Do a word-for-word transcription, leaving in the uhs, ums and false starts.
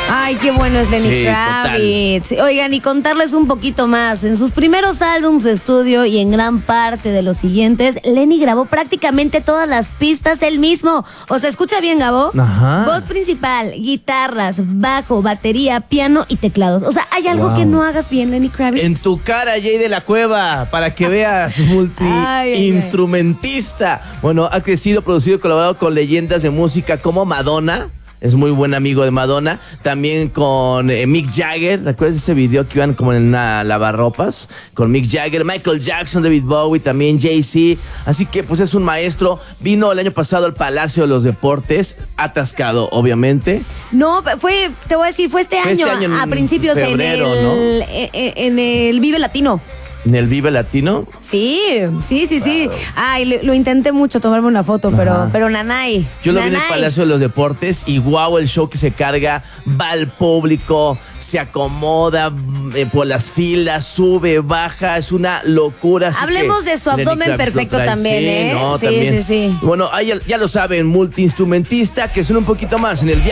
Ay, qué bueno es Lenny Sí, Kravitz. Oigan, y contarles un poquito más. En sus primeros álbumes de estudio y en gran parte de los siguientes, Lenny grabó prácticamente todas las pistas él mismo. O sea, escucha bien, Gabo. Ajá. Voz principal, guitarras, bajo, batería, piano y teclados. O sea, ¿hay algo Wow. que no hagas bien, Lenny Kravitz? En tu cara, Jay de la Cueva, para que veas, multi-instrumentista. Bueno, ha crecido, producido y colaborado con leyendas de música como Madonna. Es muy buen amigo de Madonna. También con eh, Mick Jagger. ¿Te acuerdas de ese video que iban como en una lavarropas? Con Mick Jagger, Michael Jackson, David Bowie, también Jay-Z. Así que pues es un maestro. Vino el año pasado al Palacio de los Deportes. Atascado, obviamente. No, fue, te voy a decir, fue este Fue año, este año en a principios febrero, en, el, ¿no? en, en el Vive Latino. En el Vive Latino. Sí, sí, sí, sí. Ay, lo, lo intenté mucho tomarme una foto, pero, Ajá. pero nanay. Yo lo vi en nanay. el Palacio de los Deportes y guau, el show que se carga, va al público, se acomoda eh, por las filas, sube, baja, es una locura. Así Hablemos que de su Lenny abdomen Kravitz lo perfecto trae. también, Sí, ¿eh? no, Sí, también. sí, sí. Bueno, ahí ya, ya lo saben, multiinstrumentista, que suena un poquito más en el